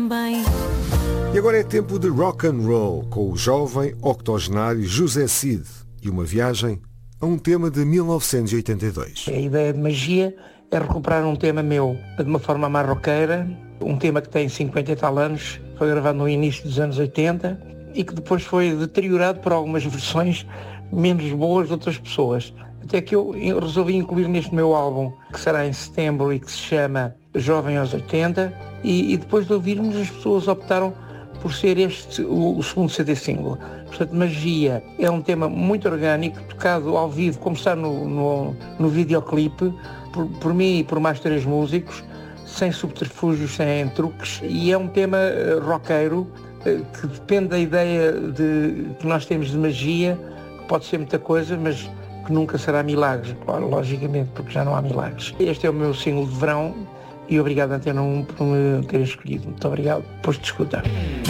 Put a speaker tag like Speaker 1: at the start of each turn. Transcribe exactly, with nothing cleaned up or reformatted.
Speaker 1: Bem.
Speaker 2: E agora é tempo de rock and roll com o jovem octogenário José Cid e uma viagem a um tema de mil novecentos e oitenta e dois.
Speaker 3: A ideia de magia é recuperar um tema meu de uma forma mais roqueira, um tema que tem cinquenta e tal anos, foi gravado no início dos anos oitenta e que depois foi deteriorado por algumas versões menos boas de outras pessoas. Até que eu resolvi incluir neste meu álbum, que será em setembro e que se chama Jovem aos oitenta, e, e depois de ouvirmos as pessoas optaram por ser este o, o segundo C D single. Portanto, Magia é um tema muito orgânico, tocado ao vivo, como está no, no, no videoclipe, por, por mim e por mais três músicos, sem subterfúgios, sem truques, e é um tema uh, roqueiro, uh, que depende da ideia de, que nós temos de magia, que pode ser muita coisa, mas que nunca será milagres, claro, logicamente, porque já não há milagres. Este é o meu single de verão e obrigado, Antena um, por me terem escolhido. Muito obrigado por te escutar.